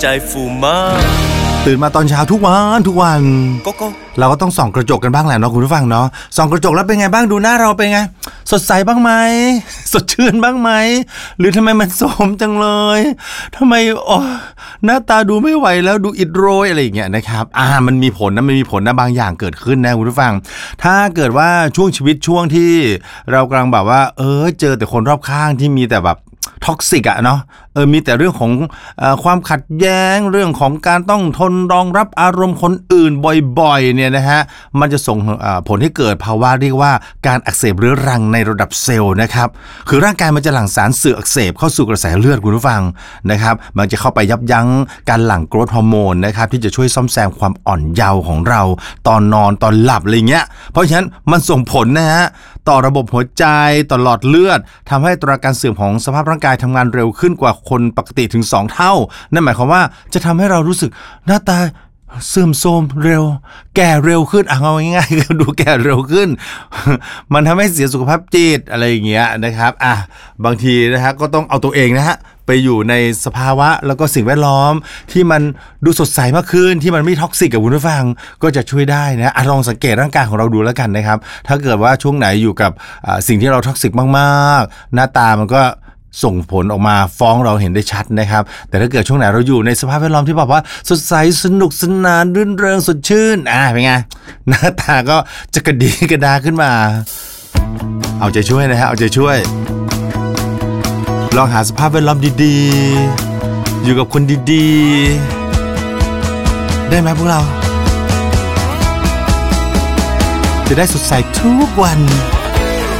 ใจฟูมากตื่นมาตอนเช้าทุกวันก็เราก็ต้องส่องกระจกกันบ้างแหละเนาะคุณผู้ฟังเนาะส่องกระจกแล้วเป็นไงบ้างดูหน้าเราเป็นไงสดใสบ้างไหมสดชื่นบ้างไหมหรือทำไมมันโทรมจังเลยทำไมหน้าตาดูไม่ไหวแล้วดูอิดโรยอะไรอย่างเงี้ยนะครับมันมีผลนะบางอย่างเกิดขึ้นนะคุณผู้ฟังถ้าเกิดว่าช่วงชีวิตช่วงที่เรากำลังแบบว่าเจอแต่คนรอบข้างที่มีแต่แบบท็อกซิกเนาะมีแต่เรื่องของความขัดแย้งเรื่องของการต้องทนรองรับอารมณ์คนอื่นบ่อยๆเนี่ยนะฮะมันจะส่งผลให้เกิดภาวะเรียกว่าการอักเสบเรื้อรังในระดับเซลล์นะครับคือร่างกายมันจะหลั่งสารสื่ออักเสบเข้าสู่กระแสเลือดคุณผู้ฟังนะครับมันจะเข้าไปยับยั้งการหลั่งโกรทฮอร์โมนนะครับที่จะช่วยซ่อมแซมความอ่อนเยาว์ของเราตอนนอนตอนหลับอะไรเงี้ยเพราะฉะนั้นมันส่งผลนะฮะต่อระบบหัวใจต่อหลอดเลือดทำให้อัตราการเสื่อมของสภาพร่างกายทำงานเร็วขึ้นกว่าคนปกติถึง2 เท่านั่นหมายความว่าจะทำให้เรารู้สึกหน้าตาเสื่อมโทรมเร็วแก่เร็วขึ้นเอาง่ายๆดูแก่เร็วขึ้น มันทำให้เสียสุขภาพจิตอะไรอย่างเงี้ยนะครับบางทีนะฮะก็ต้องเอาตัวเองนะฮะไปอยู่ในสภาวะแล้วก็สิ่งแวดล้อมที่มันดูสดใสมากขึ้นที่มันไม่ท็อกซิกกับคุณผู้ฟังก็จะช่วยได้นะลองสังเกตร่างกายของเราดูแล้วกันนะครับถ้าเกิดว่าช่วงไหนอยู่กับสิ่งที่เราท็อกซิกมากๆหน้าตามันก็ส่งผลออกมาฟ้องเราเห็นได้ชัดนะครับแต่ถ้าเกิดช่วงไหนเราอยู่ในสภาพแวดล้อมที่แบบว่าสดใสสนุกสนานรื่นเริงสดชื่นเป็นไงหน้าตาก็จะกระดีกระดาขึ้นมาเอาใจช่วยนะฮะเอาใจช่วยลองหาสภาพแวดล้อมดีๆอยู่กับคนดีๆได้ไหมพวกเราจะได้สดใสทุกวัน